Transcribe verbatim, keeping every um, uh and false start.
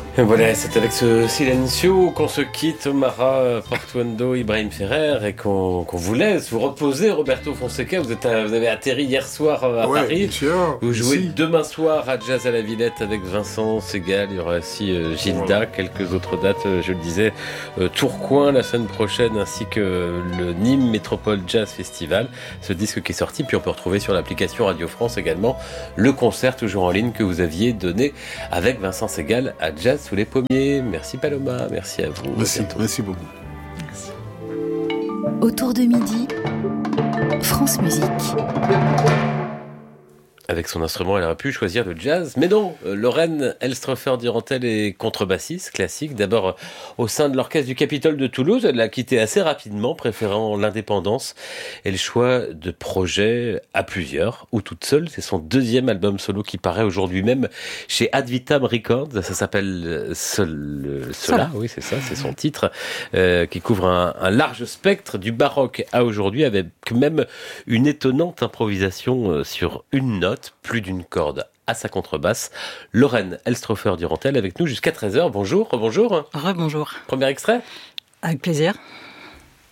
Et voilà, c'est avec ce silencio qu'on se quitte, Mara Portuondo, Ibrahim Ferrer, et qu'on, qu'on vous laisse vous reposer. Roberto Fonseca, vous, êtes à, vous avez atterri hier soir à ouais, Paris. Sûr, vous jouez ici. demain soir à Jazz à la Villette avec Vincent Segal. Il y aura aussi euh, Gilda, voilà. Quelques autres dates, euh, je le disais, euh, Tourcoing la semaine prochaine, ainsi que le Nîmes Métropole Jazz Festival. Ce disque qui est sorti, puis on peut retrouver sur l'application Radio France également le concert toujours en ligne que vous aviez donné avec Vincent Segal à Jazz sous les pommiers. Merci Paloma, merci à vous. Merci, merci beaucoup. Merci. Autour de midi, France Musique. Avec son instrument, elle aurait pu choisir le jazz. Mais non, Lorraine Elstrofer-Durantel est contrebassiste classique. D'abord au sein de l'orchestre du Capitole de Toulouse. Elle l'a quitté assez rapidement, préférant l'indépendance et le choix de projets à plusieurs ou toute seule. C'est son deuxième album solo qui paraît aujourd'hui même chez Ad Vitam Records. Ça s'appelle Sol, Sola, oui c'est ça, c'est son titre, euh, qui couvre un, un large spectre du baroque à aujourd'hui, avec même une étonnante improvisation sur une note. Plus d'une corde à sa contrebasse. Lorraine Elstrofer-Durantel avec nous jusqu'à treize heures. Bonjour, rebonjour. Rebonjour. Premier extrait ? Avec plaisir.